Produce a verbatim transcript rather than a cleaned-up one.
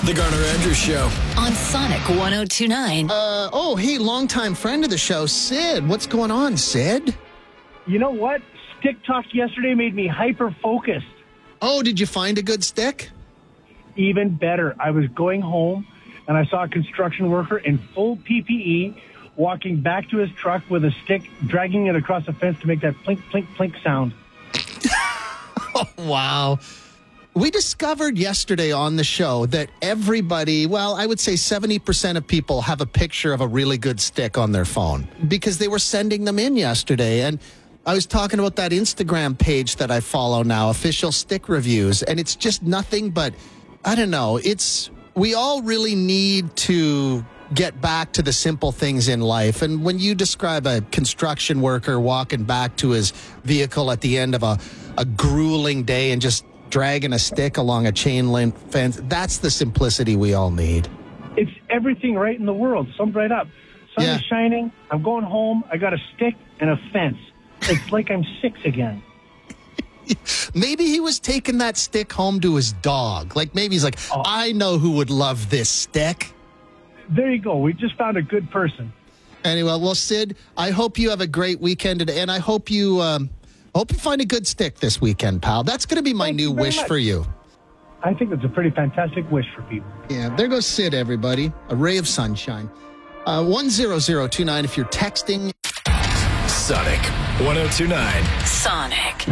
The Garner Andrews Show. On Sonic one oh two point nine. Uh, oh, hey, longtime friend of the show, Sid. What's going on, Sid? You know what? Stick talk yesterday made me hyper-focused. Oh, did you find a good stick? Even better. I was going home, and I saw a construction worker in full P P E walking back to his truck with a stick, dragging it across the fence to make that plink, plink, plink sound. Oh, wow. We discovered yesterday on the show that everybody, well, I would say seventy percent of people have a picture of a really good stick on their phone because they were sending them in yesterday. And I was talking about that Instagram page that I follow now, Official Stick Reviews, and it's just nothing but, I don't know, it's, we all really need to get back to the simple things in life. And when you describe a construction worker walking back to his vehicle at the end of a, a grueling day and just dragging a stick along a chain link fence, that's the simplicity we all need. It's everything right in the world, summed right up. Sun Yeah. is shining, I'm going home, I got a stick and a fence. It's like I'm six again. Maybe he was taking that stick home to his dog. Like maybe he's like, Oh. I know who would love this stick. There you go. We just found a good person. Anyway, well, Sid, I hope you have a great weekend today, and I hope you um, hope you find a good stick this weekend, pal. That's going to be my Thank new you very wish much. for you. I think that's a pretty fantastic wish for people. Yeah, there goes Sid, everybody. A ray of sunshine. Uh, one zero zero two nine if you're texting. Sonic one oh two point nine. Sonic.